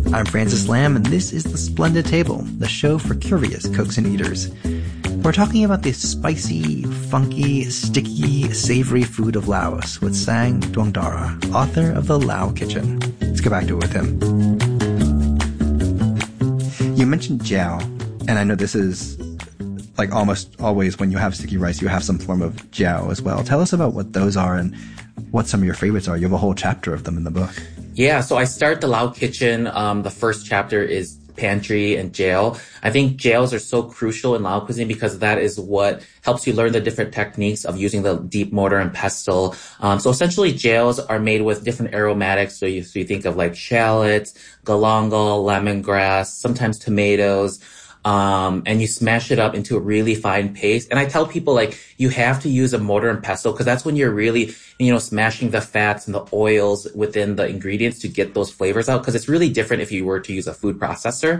I'm Francis Lam, and this is The Splendid Table, the show for curious cooks and eaters. We're talking about the spicy, funky, sticky, savory food of Laos with Sang Duongdara, author of The Lao Kitchen. Let's get back to it with him. You mentioned jiao, and I know this is like almost always when you have sticky rice, you have some form of jiao as well. Tell us about what those are and what some of your favorites are. You have a whole chapter of them in the book. Yeah, so I start the Lao Kitchen. The first chapter is pantry and jiao. I think jiaos are so crucial in Lao cuisine because that is what helps you learn the different techniques of using the deep mortar and pestle. So essentially jiaos are made with different aromatics. So you think of like shallots, galangal, lemongrass, sometimes tomatoes. And you smash it up into a really fine paste. And I tell people, like, you have to use a mortar and pestle because that's when you're really, smashing the fats and the oils within the ingredients to get those flavors out. Because it's really different if you were to use a food processor.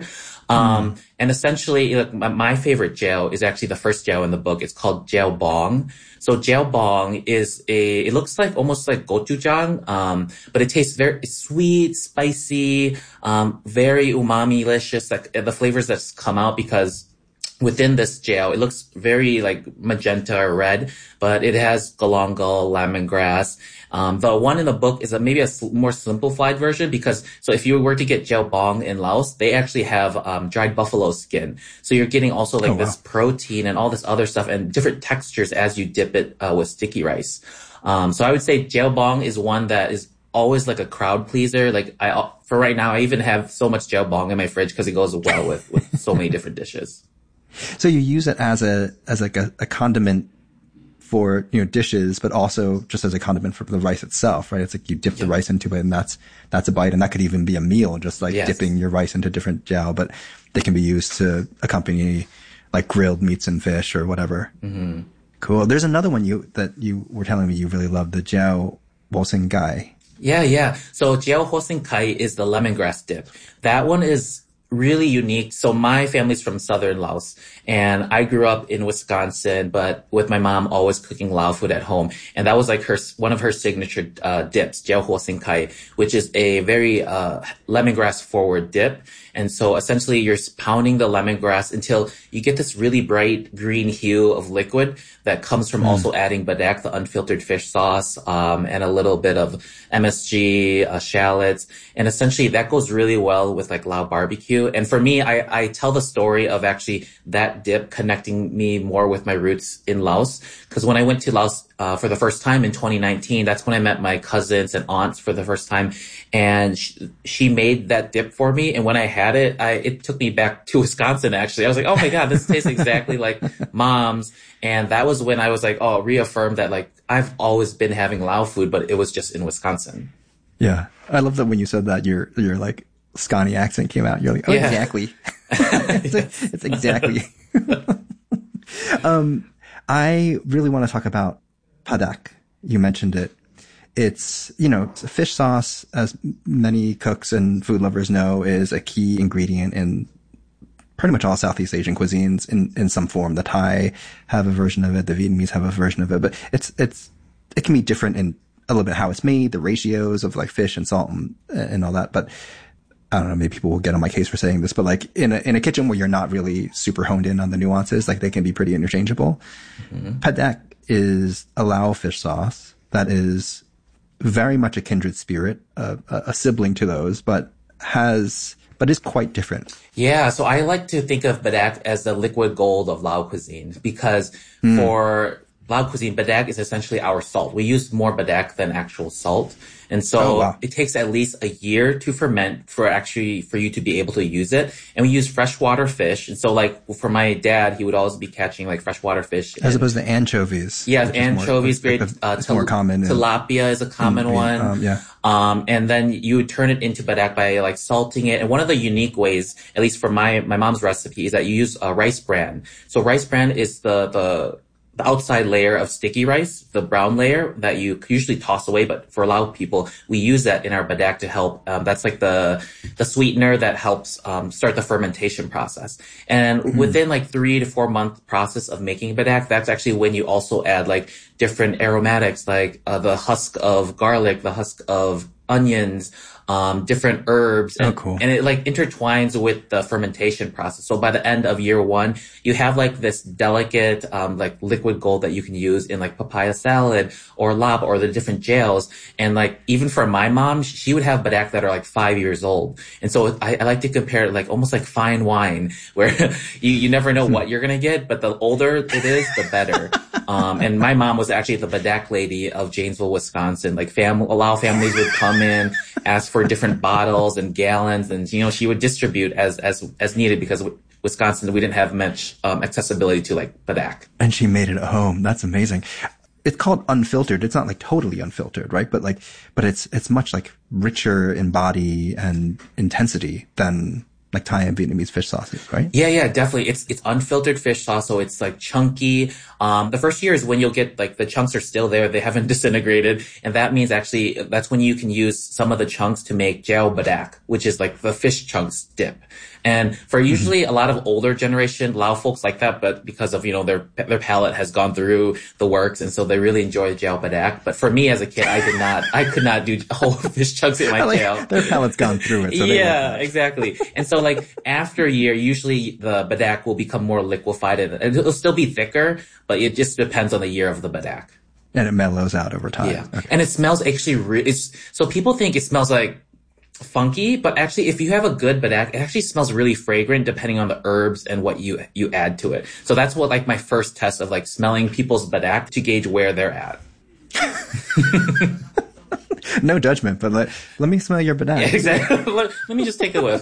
And essentially, my favorite jiao is actually the first jiao in the book. It's called jiao bong. So jiao bong it looks like almost like gochujang, but it tastes very sweet, spicy, very umami-licious, like the flavors that come out because within this jiao, it looks very like magenta or red, but it has galangal, lemongrass. The one in the book is maybe a more simplified version so if you were to get jiao bong in Laos, they actually have dried buffalo skin. So you're getting also like this protein and all this other stuff and different textures as you dip it with sticky rice. So I would say jiao bong is one that is always like a crowd pleaser. Like for right now, I even have so much jiao bong in my fridge because it goes well with so many different dishes. So you use it as a condiment for, dishes, but also just as a condiment for the rice itself, right? It's like you dip the rice into it and that's a bite. And that could even be a meal, just like dipping your rice into different jiao, but they can be used to accompany like grilled meats and fish or whatever. Mm-hmm. Cool. There's another one that you were telling me you really love, the jiao huoxing gai. Yeah. So jiao huoxing kai is the lemongrass dip. That one is really unique. So my family's from southern Laos and I grew up in Wisconsin, but with my mom always cooking Lao food at home. And that was like one of her signature dips, jiao huoxing kai, which is a very lemongrass forward dip. And so essentially you're pounding the lemongrass until you get this really bright green hue of liquid that comes from also adding badak, the unfiltered fish sauce, and a little bit of MSG, shallots. And essentially that goes really well with like Lao barbecue. And for me, I tell the story of actually that dip connecting me more with my roots in Laos. Because when I went to Laos for the first time in 2019, that's when I met my cousins and aunts for the first time. And she made that dip for me. And when I had it, it took me back to Wisconsin, actually. I was like, oh my God, this tastes exactly like mom's. And that was when I was like, reaffirmed that like I've always been having Lao food, but it was just in Wisconsin. Yeah. I love that when you said that, your like Scotty accent came out. You're like, exactly. it's exactly. I really want to talk about padak. You mentioned it. It's, it's a fish sauce, as many cooks and food lovers know, is a key ingredient in pretty much all Southeast Asian cuisines in some form. The Thai have a version of it. The Vietnamese have a version of it, but it can be different in a little bit how it's made, the ratios of like fish and salt and all that. But I don't know, maybe people will get on my case for saying this, but like in a kitchen where you're not really super honed in on the nuances, like they can be pretty interchangeable. Mm-hmm. Padak is a Lao fish sauce that is very much a kindred spirit, a sibling to those, but is quite different. Yeah, so I like to think of badak as the liquid gold of Lao cuisine because for Lao cuisine, badak is essentially our salt. We use more badak than actual salt. And so it takes at least a year to ferment for you to be able to use it. And we use freshwater fish. And so like for my dad, he would always be catching like freshwater fish. As opposed to anchovies. Yeah, anchovies, great. It's more common. Tilapia is a common one. And then you would turn it into badak by like salting it. And one of the unique ways, at least for my mom's recipe, is that you use rice bran. So rice bran is the outside layer of sticky rice, the brown layer that you usually toss away, but for a lot of people, we use that in our badak to help. That's like the sweetener that helps start the fermentation process. And within like 3 to 4 month process of making badak, that's actually when you also add like different aromatics, like the husk of garlic, the husk of onions, different herbs, and, cool. and it like intertwines with the fermentation process. So by the end of year one, you have like this delicate, like liquid gold that you can use in like papaya salad or lab or the different jails. And like, even for my mom, she would have badak that are like 5 years old. And so I like to compare it like almost like fine wine, where you never know what you're going to get, but the older it is, the better. And my mom was actually the badak lady of Janesville, Wisconsin. Like Lao families would come in, ask for different bottles and gallons, and she would distribute as needed, because Wisconsin, we didn't have much accessibility to like badak. And she made it at home. That's amazing. It's called unfiltered. It's not like totally unfiltered, right? But it's much like richer in body and intensity than like Thai and Vietnamese fish sauces, right? Yeah, definitely. It's unfiltered fish sauce, so it's like chunky. The first year is when you'll get like the chunks are still there, they haven't disintegrated, and that means actually that's when you can use some of the chunks to make jao badak, which is like the fish chunks dip. And for usually a lot of older generation Lao folks like that, but because of their palate has gone through the works, and so they really enjoy jao badak. But for me as a kid, I could not do whole fish chunks in my jao. Their palate's gone through it. So yeah, exactly. And so like after a year, usually the badak will become more liquefied, and it'll still be thicker, but it just depends on the year of the badak. And it mellows out over time. Yeah, okay. And it smells actually so people think it smells like funky, but actually if you have a good badak, it actually smells really fragrant depending on the herbs and what you add to it. So that's what like my first test of like smelling people's badak to gauge where they're at. No judgment, but let me smell your badak. Yeah, exactly. Let me just take a whiff.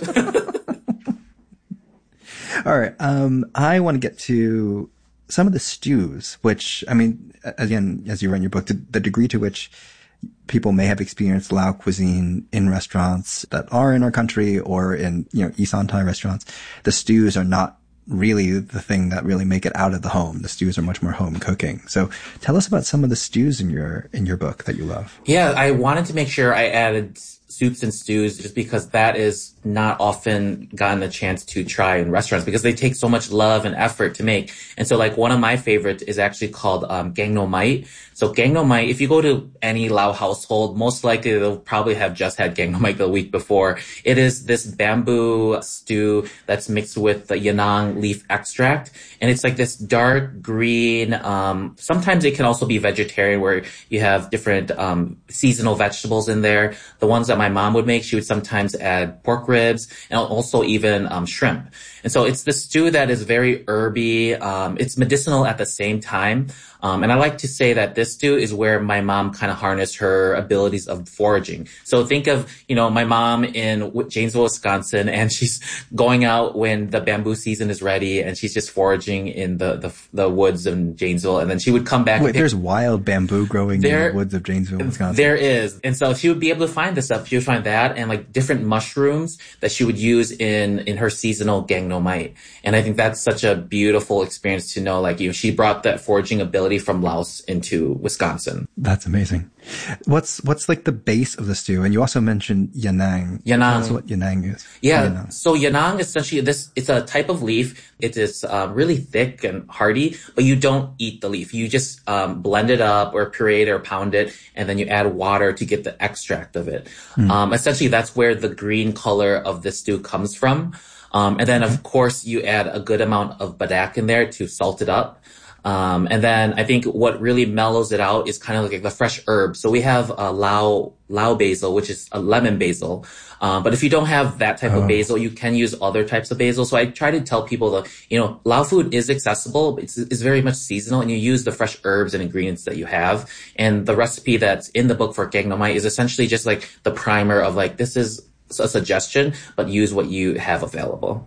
All right. I want to get to some of the stews, which, I mean, again, as you write in your book, the degree to which people may have experienced Lao cuisine in restaurants that are in our country or in, Isan Thai restaurants, the stews are not really the thing that really make it out of the home. The stews are much more home cooking. So tell us about some of the stews in your book that you love. Yeah, I wanted to make sure I added soups and stews just because that is not often gotten a chance to try in restaurants because they take so much love and effort to make. And so like one of my favorites is actually called gang no mai. So gang no mai, if you go to any Lao household, most likely they'll probably have just had gang no mai the week before. It is this bamboo stew that's mixed with the yanang leaf extract. And it's like this dark green, sometimes it can also be vegetarian where you have different seasonal vegetables in there. The ones that my mom would make, she would sometimes add pork ribs and also even shrimp. And so it's the stew that is very herby. It's medicinal at the same time. And I like to say that this stew is where my mom kind of harnessed her abilities of foraging. So think of, my mom in Janesville, Wisconsin, and she's going out when the bamboo season is ready and she's just foraging in the woods in Janesville. And then she would come back. Wait, there's wild bamboo growing in the woods of Janesville, Wisconsin. There is. And so she would be able to find this stuff. She would find that and like different mushrooms that she would use in her seasonal gang no mai. And I think that's such a beautiful experience to know, like, she brought that foraging ability from Laos into Wisconsin. That's amazing. What's like the base of the stew? And you also mentioned yanang. Yanang. That's what yanang is. Yeah. Yanang. So yanang is essentially it's a type of leaf. It is really thick and hardy, but you don't eat the leaf. You just blend it up or puree it or pound it, and then you add water to get the extract of it. Essentially, that's where the green color of the stew comes from. And then, of course, you add a good amount of badak in there to salt it up. And then I think what really mellows it out is kind of like the fresh herbs. So we have Lao basil, which is a lemon basil. But if you don't have that type of basil, you can use other types of basil. So I try to tell people that, Lao food is accessible. It's very much seasonal, and you use the fresh herbs and ingredients that you have. And the recipe that's in the book for gang no mai is essentially just like the primer of like, this is a suggestion, but use what you have available.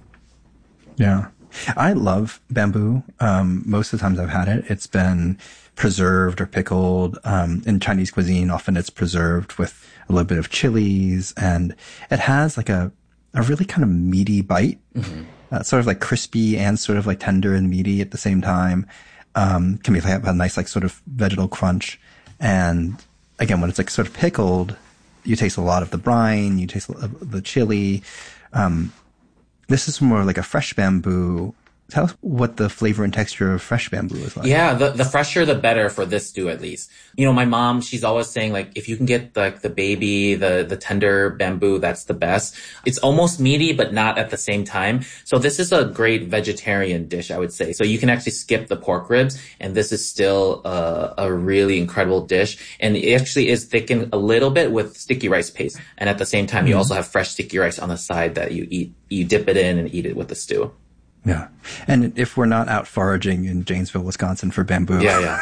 Yeah. I love bamboo. Most of the times I've had it, it's been preserved or pickled. In Chinese cuisine, often it's preserved with a little bit of chilies, and it has like a really kind of meaty bite, sort of like crispy and sort of like tender and meaty at the same time. Can be like a nice like sort of vegetal crunch. And again, when it's like sort of pickled, you taste a lot of the brine, you taste the chili. This is more like a fresh bamboo Tell us what the flavor and texture of fresh bamboo is like. Yeah, the fresher the better for this stew at least. You know, my mom, she's always saying like if you can get like the baby, the tender bamboo, that's the best. It's almost meaty but not at the same time. So this is a great vegetarian dish, I would say. So you can actually skip the pork ribs and this is still a really incredible dish. And it actually is thickened a little bit with sticky rice paste. And at the same time, you also have fresh sticky rice on the side that you eat. You dip it in and eat it with the stew. Yeah. And if we're not out foraging in Janesville, Wisconsin for bamboo. Yeah.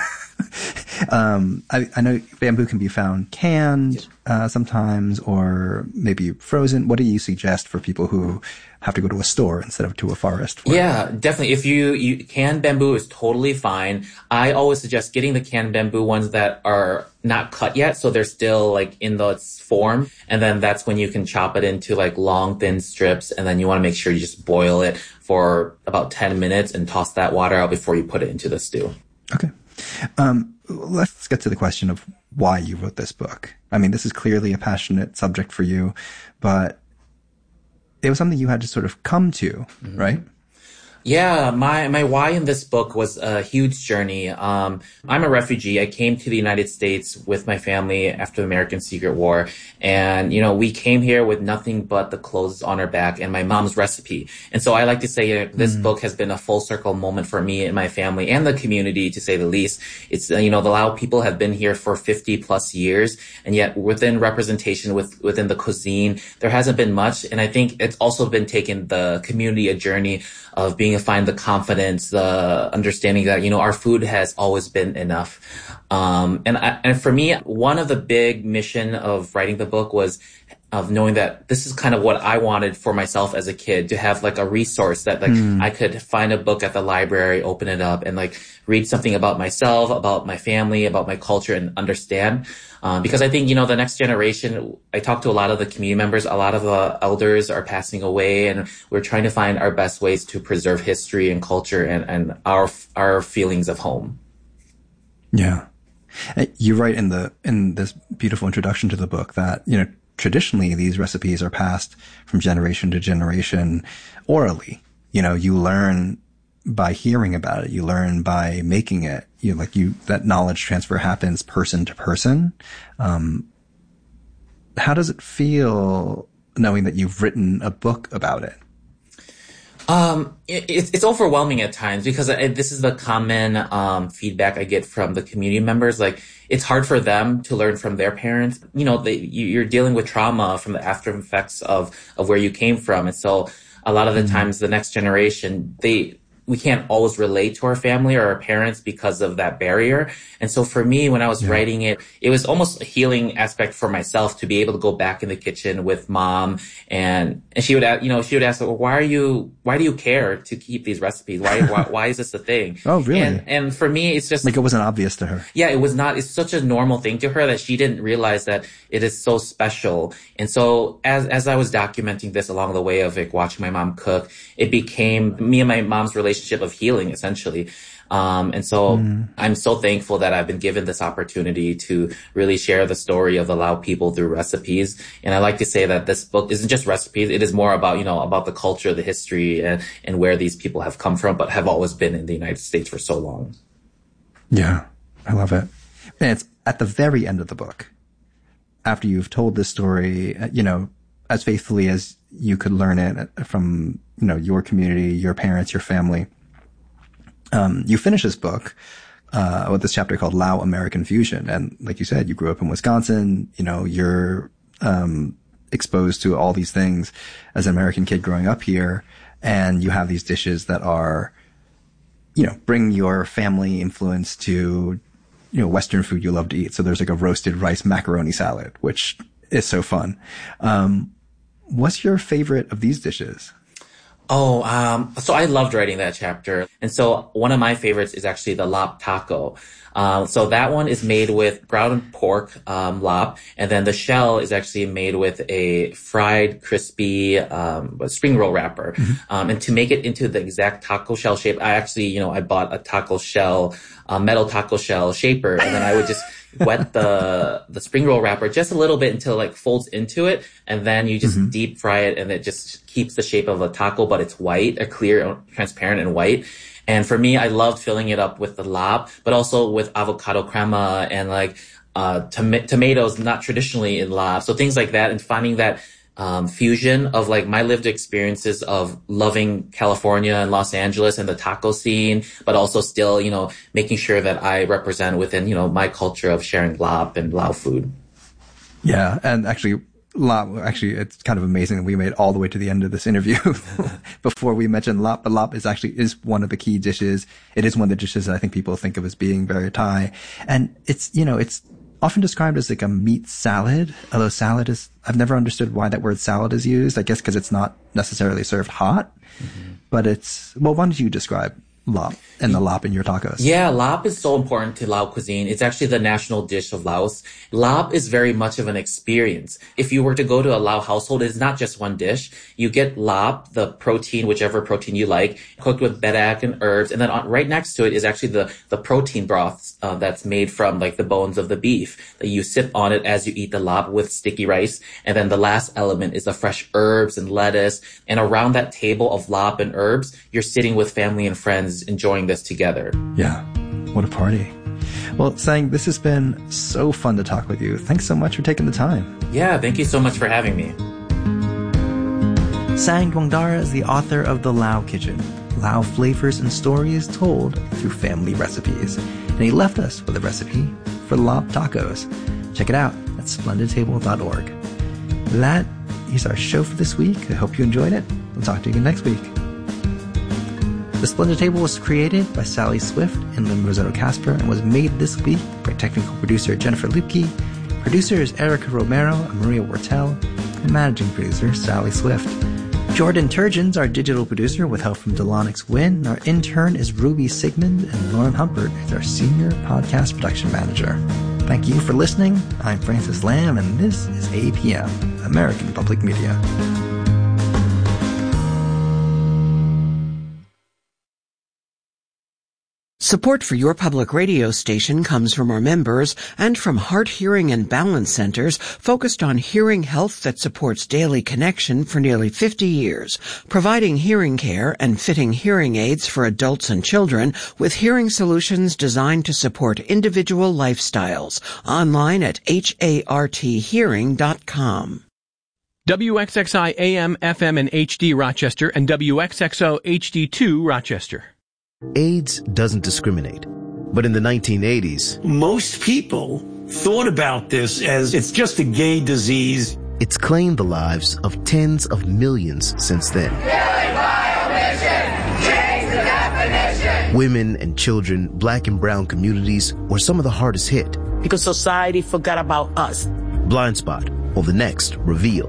I know bamboo can be found canned, sometimes, or maybe frozen. What do you suggest for people who have to go to a store instead of to a forest? Yeah, definitely. If you canned bamboo is totally fine. I always suggest getting the canned bamboo ones that are not cut yet. So they're still like in the form. And then that's when you can chop it into like long, thin strips. And then you want to make sure you just boil it for about 10 minutes and toss that water out before you put it into the stew. Okay. Let's get to the question of why you wrote this book. I mean, this is clearly a passionate subject for you, but it was something you had to sort of come to, right? Yeah, my why in this book was a huge journey. I'm a refugee. I came to the United States with my family after the American Secret War. And, you know, we came here with nothing but the clothes on our back and my mom's recipe. And so I like to say this book has been a full circle moment for me and my family and the community, to say the least. It's, you know, the Lao people have been here for 50 plus years. And yet within representation within the cuisine, there hasn't been much. And I think it's also been taking the community a journey of being to find the confidence, the understanding that, you know, our food has always been enough. And for me, one of the big mission of writing the book was of knowing that this is kind of what I wanted for myself as a kid, to have like a resource that like I could find a book at the library, open it up and like read something about myself, about my family, about my culture and understand. Because I think, you know, the next generation, I talk to a lot of the community members, a lot of the elders are passing away and we're trying to find our best ways to preserve history and culture and our feelings of home. Yeah. You write in this beautiful introduction to the book that, you know, traditionally these recipes are passed from generation to generation orally. You know, you learn by hearing about it. You learn by making it. That knowledge transfer happens person to person. How does it feel knowing that you've written a book about it? It's overwhelming at times because this is the common feedback I get from the community members. Like, it's hard for them to learn from their parents. You know, you're dealing with trauma from the after effects of where you came from. And so a lot of the times the next generation, we can't always relate to our family or our parents because of that barrier. And so for me, when I was writing it, it was almost a healing aspect for myself to be able to go back in the kitchen with mom. And she would ask, well, why do you care to keep these recipes? Why is this a thing? Oh, really? And for me, it's just like, it wasn't obvious to her. Yeah, it was not. It's such a normal thing to her that she didn't realize that it is so special. And so as I was documenting this along the way of like watching my mom cook, it became me and my mom's relationship of healing, essentially. And so I'm so thankful that I've been given this opportunity to really share the story of the Lao people through recipes. And I like to say that this book isn't just recipes. It is more about, about the culture, the history, and where these people have come from, but have always been in the United States for so long. Yeah, I love it. And it's at the very end of the book, after you've told this story, as faithfully as you could learn it from, your community, your parents, your family. You finish this book, with this chapter called Lao American Fusion. And like you said, you grew up in Wisconsin, you're, exposed to all these things as an American kid growing up here. And you have these dishes that are, bring your family influence to, Western food you love to eat. So there's like a roasted rice macaroni salad, which is so fun. What's your favorite of these dishes? So I loved writing that chapter. And so one of my favorites is actually the lap taco. So that one is made with ground pork, lap, and then the shell is actually made with a fried, crispy, spring roll wrapper. Mm-hmm. And to make it into the exact taco shell shape, I actually, I bought a taco shell, metal taco shell shaper, and then I would just, wet the spring roll wrapper just a little bit until it like folds into it. And then you just deep fry it and it just keeps the shape of a taco, but it's white, a clear, transparent and white. And for me, I loved filling it up with the lap, but also with avocado crema and like, tomatoes not traditionally in lap. So things like that and finding that fusion of like my lived experiences of loving California and Los Angeles and the taco scene, but also still, making sure that I represent within, my culture of sharing lap and Lao food. Yeah. And actually, lap, it's kind of amazing that we made all the way to the end of this interview before we mentioned lap. But lap is one of the key dishes. It is one of the dishes that I think people think of as being very Thai. And it's often described as like a meat salad, although I've never understood why that word salad is used. I guess because it's not necessarily served hot, but why don't you describe lap and the lap in your tacos? Yeah, lap is so important to Lao cuisine. It's actually the national dish of Laos. Lap is very much of an experience. If you were to go to a Lao household, it's not just one dish. You get lap, the protein, whichever protein you like, cooked with bedak and herbs. And then right next to it is actually the protein broth that's made from like the bones of the beef that you sip on it as you eat the lap with sticky rice. And then the last element is the fresh herbs and lettuce. And around that table of lap and herbs, you're sitting with family and friends enjoying this together. Yeah. What a party. Well, Sang, this has been so fun to talk with you. Thanks so much for taking the time. Yeah, thank you so much for having me. Sang Dwangdara is the author of The Lao Kitchen, Lao flavors and stories told through family recipes. And he left us with a recipe for lap tacos. Check it out at splendidtable.org. That is our show for this week. I hope you enjoyed it. We'll talk to you again next week. The Splendid Table was created by Sally Swift and Lynn Rossetto Casper and was made this week by technical producer Jennifer Lupke, producers Erica Romero and Maria Wortel, and managing producer Sally Swift. Jordan Turgeon's our digital producer with help from Delonix Wynn. Our intern is Ruby Sigmund, and Lauren Humpert is our senior podcast production manager. Thank you for listening. I'm Francis Lamb, and this is APM, American Public Media. Support for your public radio station comes from our members and from Heart Hearing and Balance Centers focused on hearing health that supports daily connection for nearly 50 years, providing hearing care and fitting hearing aids for adults and children with hearing solutions designed to support individual lifestyles. Online at harthearing.com. WXXI AM, FM, and HD Rochester and WXXO HD2 Rochester. AIDS doesn't discriminate. But in the 1980s, most people thought about this as it's just a gay disease. It's claimed the lives of tens of millions since then. Killing by omission! Change the definition! Women and children, black and brown communities were some of the hardest hit. Because society forgot about us. Blind Spot, or the next Reveal.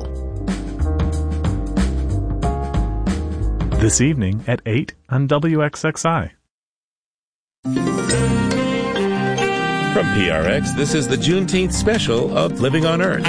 This evening at 8 on WXXI. From PRX, this is the Juneteenth special of Living on Earth.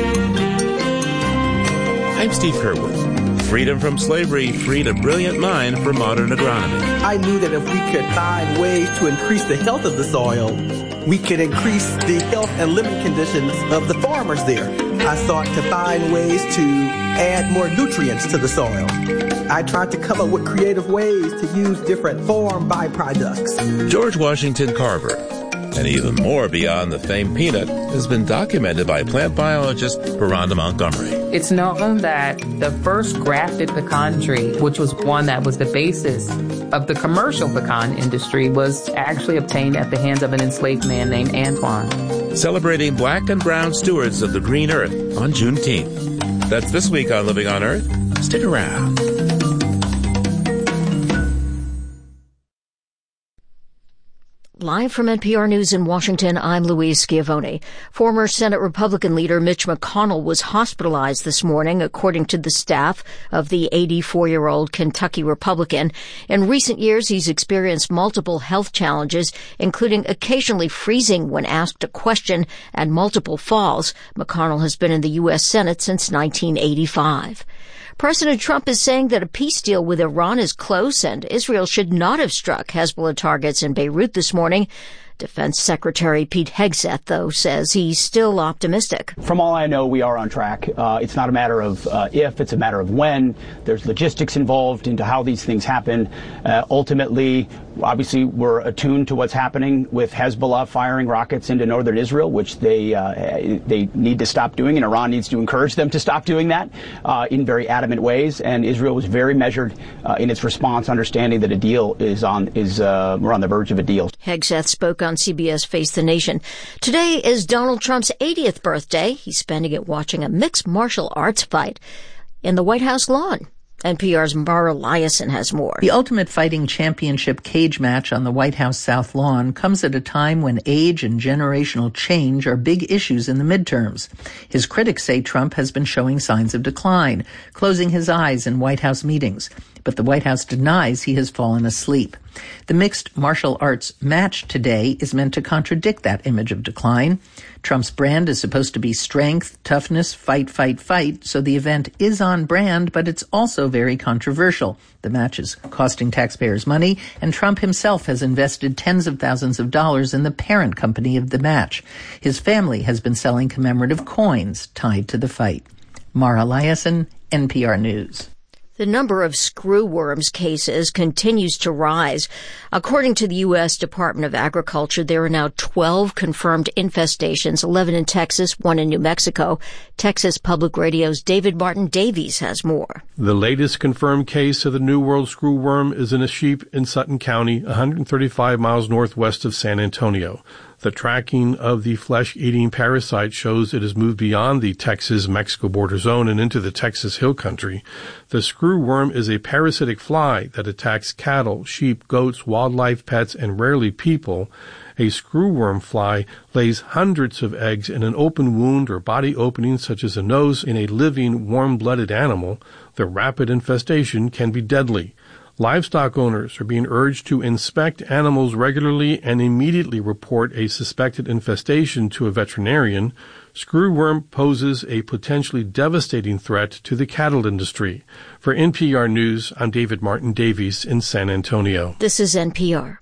I'm Steve Curwood. Freedom from slavery freed a brilliant mind for modern agronomy. I knew that if we could find ways to increase the health of the soil, we could increase the health and living conditions of the farmers there. I sought to find ways to add more nutrients to the soil. I tried to come up with creative ways to use different farm byproducts. George Washington Carver, and even more beyond the famed peanut, has been documented by plant biologist Veranda Montgomery. It's known that the first grafted pecan tree, which was one that was the basis of the commercial pecan industry, was actually obtained at the hands of an enslaved man named Antoine. Celebrating black and brown stewards of the green earth on Juneteenth. That's this week on Living on Earth. Stick around. Live from NPR News in Washington, I'm Louise Schiavone. Former Senate Republican leader Mitch McConnell was hospitalized this morning, according to the staff of the 84-year-old Kentucky Republican. In recent years, he's experienced multiple health challenges, including occasionally freezing when asked a question and multiple falls. McConnell has been in the U.S. Senate since 1985. President Trump is saying that a peace deal with Iran is close and Israel should not have struck Hezbollah targets in Beirut this morning. Defense Secretary Pete Hegseth, though, says he's still optimistic. From all I know, we are on track. It's not a matter of if, it's a matter of when. There's logistics involved into how these things happen. Ultimately, obviously, we're attuned to what's happening with Hezbollah firing rockets into northern Israel, which they need to stop doing, and Iran needs to encourage them to stop doing that in very adamant ways. And Israel was very measured in its response, understanding that a deal we're on the verge of a deal. Hegseth spoke on CBS Face the Nation. Today is Donald Trump's 80th birthday. He's spending it watching a mixed martial arts fight in the White House lawn. NPR's Mara Liasson has more. The Ultimate Fighting Championship cage match on the White House South Lawn comes at a time when age and generational change are big issues in the midterms. His critics say Trump has been showing signs of decline, closing his eyes in White House meetings. But the White House denies he has fallen asleep. The mixed martial arts match today is meant to contradict that image of decline. Trump's brand is supposed to be strength, toughness, fight, fight, fight, so the event is on brand, but it's also very controversial. The match is costing taxpayers money, and Trump himself has invested tens of thousands of dollars in the parent company of the match. His family has been selling commemorative coins tied to the fight. Mara Liasson, NPR News. The number of screwworms cases continues to rise. According to the U.S. Department of Agriculture, there are now 12 confirmed infestations, 11 in Texas, 1 in New Mexico. Texas Public Radio's David Martin Davies has more. The latest confirmed case of the New World screwworm is in a sheep in Sutton County, 135 miles northwest of San Antonio. The tracking of the flesh-eating parasite shows it has moved beyond the Texas-Mexico border zone and into the Texas Hill Country. The screwworm is a parasitic fly that attacks cattle, sheep, goats, wildlife, pets, and rarely people. A screwworm fly lays hundreds of eggs in an open wound or body opening such as a nose in a living, warm-blooded animal. The rapid infestation can be deadly. Livestock owners are being urged to inspect animals regularly and immediately report a suspected infestation to a veterinarian. Screwworm poses a potentially devastating threat to the cattle industry. For NPR News, I'm David Martin Davies in San Antonio. This is NPR.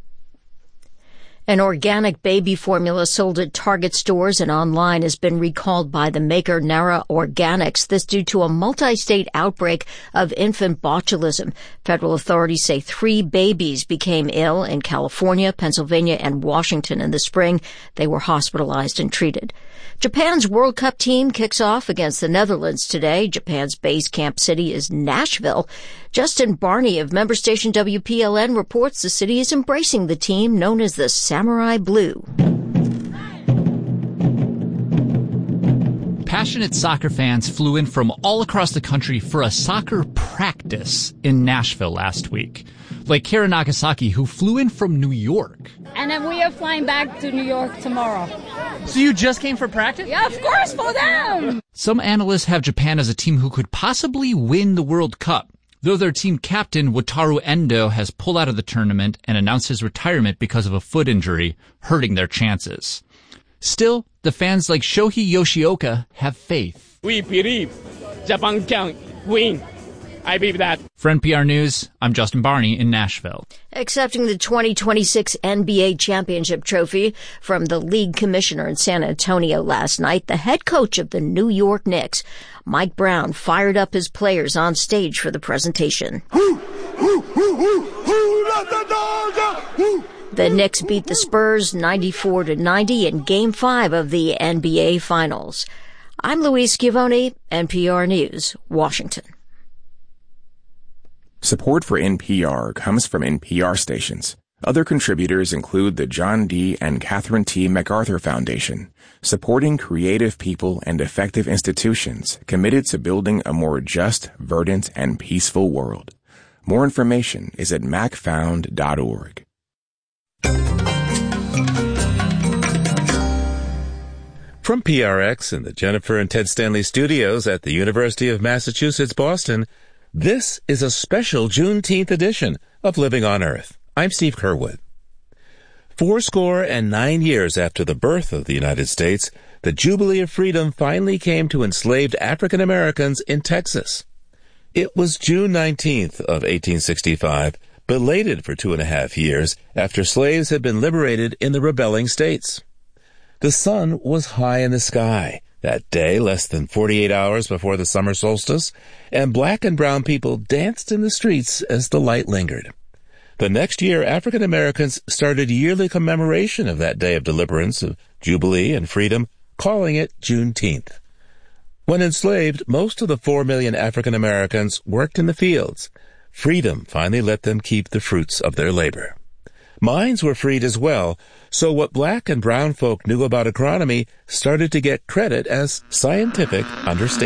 An organic baby formula sold at Target stores and online has been recalled by the maker Nara Organics. This due to a multi-state outbreak of infant botulism. Federal authorities say 3 babies became ill in California, Pennsylvania, and Washington in the spring. They were hospitalized and treated. Japan's World Cup team kicks off against the Netherlands today. Japan's base camp city is Nashville. Justin Barney of member station WPLN reports the city is embracing the team known as the Samurai Blue. Passionate soccer fans flew in from all across the country for a soccer practice in Nashville last week. Like Kara Nagasaki, who flew in from New York. And then we are flying back to New York tomorrow. So you just came for practice? Yeah, of course, for them! Some analysts have Japan as a team who could possibly win the World Cup, though their team captain, Wataru Endo, has pulled out of the tournament and announced his retirement because of a foot injury, hurting their chances. Still, the fans like Shohei Yoshioka have faith. We believe Japan can win. I believe that. For NPR News, I'm Justin Barney in Nashville. Accepting the 2026 NBA Championship trophy from the league commissioner in San Antonio last night, the head coach of the New York Knicks, Mike Brown, fired up his players on stage for the presentation. The Knicks beat the Spurs 94-90 in Game 5 of the NBA Finals. I'm Louise Schiavone, NPR News, Washington. Support for NPR comes from NPR stations. Other contributors include the John D. and Catherine T. MacArthur Foundation, supporting creative people and effective institutions committed to building a more just, verdant, and peaceful world. More information is at macfound.org. From PRX and the Jennifer and Ted Stanley studios at the University of Massachusetts, Boston, this is a special Juneteenth edition of Living on Earth. I'm Steve Curwood. 49 years after the birth of the United States, the Jubilee of Freedom finally came to enslaved African Americans in Texas. It was June 19th of 1865, belated for 2.5 years after slaves had been liberated in the rebelling states. The sun was high in the sky that day, less than 48 hours before the summer solstice, and black and brown people danced in the streets as the light lingered. The next year, African Americans started yearly commemoration of that day of deliverance, of jubilee and freedom, calling it Juneteenth. When enslaved, most of the 4 million African Americans worked in the fields. Freedom finally let them keep the fruits of their labor. Minds were freed as well, so what black and brown folk knew about agronomy started to get credit as scientific understanding.